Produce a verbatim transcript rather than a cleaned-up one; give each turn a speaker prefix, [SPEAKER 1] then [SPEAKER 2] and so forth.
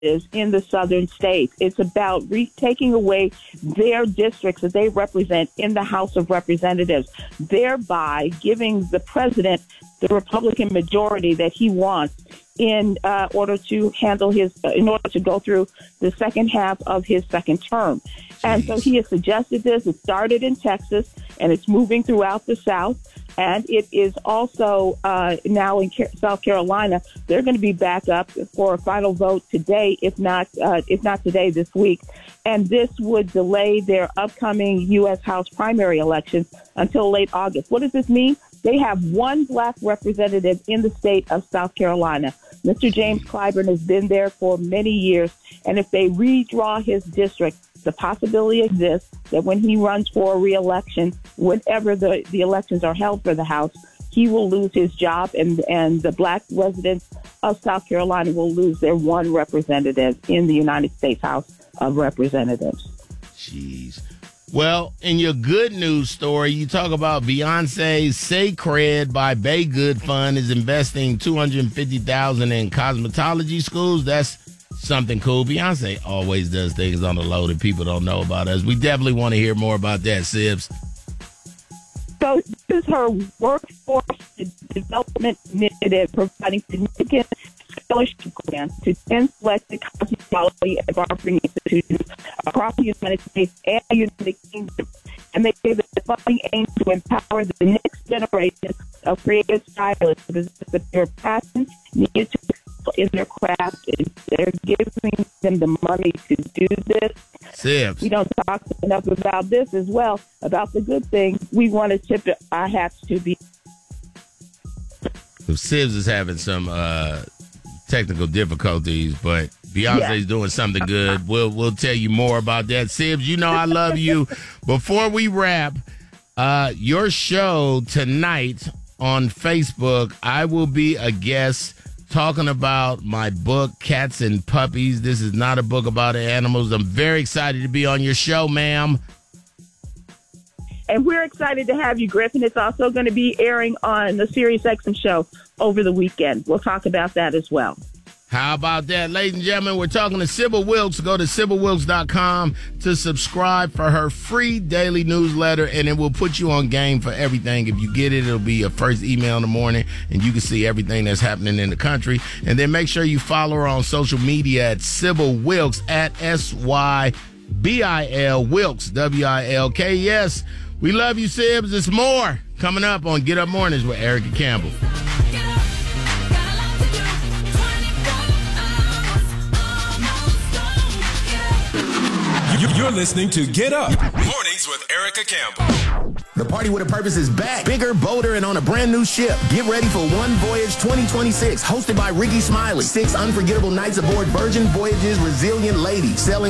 [SPEAKER 1] representatives in the southern states. It's about re- taking away their districts that they represent in the House of Representatives, thereby giving the president the Republican majority that he wants in uh, order to handle his, uh, in order to go through the second half of his second term. And so he has suggested this. It started in Texas, and it's moving throughout the South. And it is also uh, now in South Carolina. They're going to be back up for a final vote today, if not uh, if not today, this week. And this would delay their upcoming U S House primary elections until late August. What does this mean? They have one black representative in the state of South Carolina. Mister James Clyburn has been there for many years. And if they redraw his district, the possibility exists that when he runs for a re-election, whenever the, the elections are held for the House, he will lose his job, and, and the black residents of South Carolina will lose their one representative in the United States House of Representatives.
[SPEAKER 2] Jeez. Well, in your good news story, you talk about Beyonce's Say Cred by Bay Good Fund is investing two hundred fifty thousand dollars in cosmetology schools. That's something cool. Beyonce always does things on the low that people don't know about us. We definitely want to hear more about that, Sibs.
[SPEAKER 1] So this is her workforce development initiative, providing significant scholarship grants to ten selected cosmetology and barbering institutions across the United States and the United Kingdom. And they say that the funding aims to empower the next generation of creative stylists to possess the pure passion needed to in their craft, and they're giving them the money to do this.
[SPEAKER 2] Sibs.
[SPEAKER 1] We don't talk enough about this as well, about the good things. We want to tip our hats to be.
[SPEAKER 2] So Sibs is having some uh, technical difficulties, but Beyonce's yeah. doing something good. We'll we'll tell you more about that. Sibs, you know I love you. Before we wrap, uh, your show tonight on Facebook, I will be a guest talking about my book, Cats and Puppies. This is not a book about animals. I'm very excited to be on your show, ma'am.
[SPEAKER 1] And we're excited to have you, Griffin. It's also going to be airing on the Sirius X M show over the weekend. We'll talk about that as well.
[SPEAKER 2] How about that? Ladies and gentlemen, we're talking to Sybil Wilkes. Go to sybil wilkes dot com to subscribe for her free daily newsletter, and it will put you on game for everything. If you get it, it'll be your first email in the morning, and you can see everything that's happening in the country. And then make sure you follow her on social media at Sybil Wilkes, at S Y B I L Wilkes, W I L K E S. We love you, Sibs. It's more coming up on Get Up Mornings with Erica Campbell.
[SPEAKER 3] You're listening to Get Up Mornings with Erica Campbell.
[SPEAKER 4] The Party with a Purpose is back, bigger, bolder, and on a brand new ship. Get ready for One Voyage twenty twenty-six, hosted by Ricky Smiley. Six unforgettable nights aboard Virgin Voyage's Resilient Lady, sailing